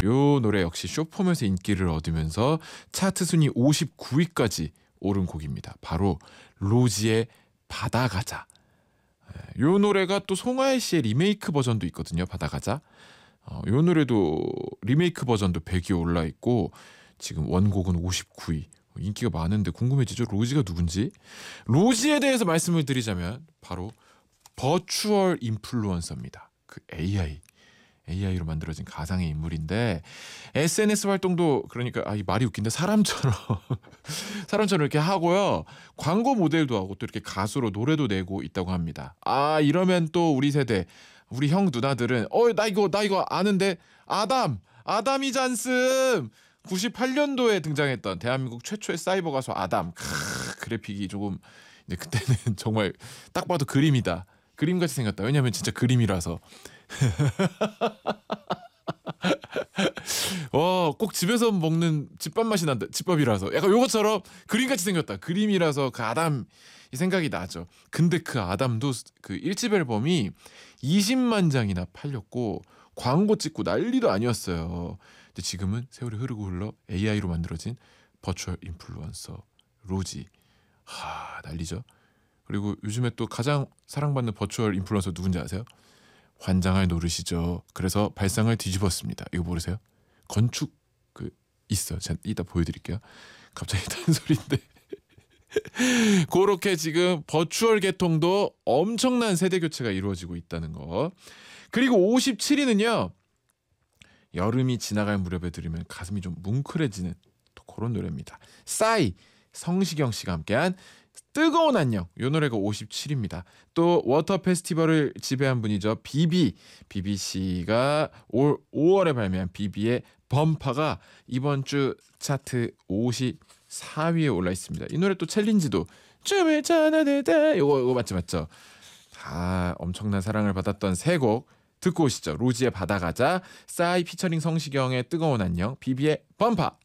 요 노래 역시 쇼폼에서 인기를 얻으면서 차트 순위 59위까지 오른 곡입니다. 바로 로지의 바다가자. 요 노래가 또 송하혜 씨의 리메이크 버전도 있거든요. 바다가자. 요 노래도 리메이크 버전도 100위에 올라 있고 지금 원곡은 59위. 인기가 많은데 궁금해지죠? 로지가 누군지? 로지에 대해서 말씀을 드리자면 바로 버추얼 인플루언서입니다. 그 AI로 만들어진 가상의 인물인데 SNS 활동도 그러니까 이 말이 웃긴데 사람처럼 이렇게 하고요. 광고 모델도 하고 또 이렇게 가수로 노래도 내고 있다고 합니다. 이러면 또 우리 세대 우리 형 누나들은 나 이거 아는데 아담이 잔슨 98년도에 등장했던 대한민국 최초의 사이버 가수 아담. 그래픽이 조금 이제 그때는 정말 딱 봐도 그림이다. 그림같이 생겼다. 왜냐면 진짜 그림이라서. 꼭 집에서 먹는 집밥 맛이 난다. 집밥이라서. 약간 요것처럼 그림같이 생겼다. 그림이라서 그 아담이 생각이 나죠. 근데 그 아담도 그 1집 앨범이 20만 장이나 팔렸고 광고 찍고 난리도 아니었어요. 근데 지금은 세월이 흐르고 흘러 AI로 만들어진 버추얼 인플루언서 로지. 난리죠. 그리고 요즘에 또 가장 사랑받는 버추얼 인플루언서 누군지 아세요? 환장할 노릇이죠. 그래서 발상을 뒤집었습니다. 이거 모르세요? 건축 있어요. 제가 이따 보여드릴게요. 갑자기 단소리인데 그렇게 지금 버추얼 계통도 엄청난 세대 교체가 이루어지고 있다는 거. 그리고 57위는요. 여름이 지나갈 무렵에 들으면 가슴이 좀 뭉클해지는 또 그런 노래입니다. 싸이 성시경 씨가 함께한 뜨거운 안녕. 이 노래가 57위입니다. 또 워터 페스티벌을 지배한 분이죠. 비비 씨가 올 5월에 발매한 비비의 범파가 이번 주 차트 54위에 올라 있습니다. 이 노래 또 챌린지도 춤을 춰나들다 이거 맞죠? 다 엄청난 사랑을 받았던 세 곡 듣고 오시죠. 로지의 바다가자, 싸이 피처링 성시경의 뜨거운 안녕, 비비의 범파.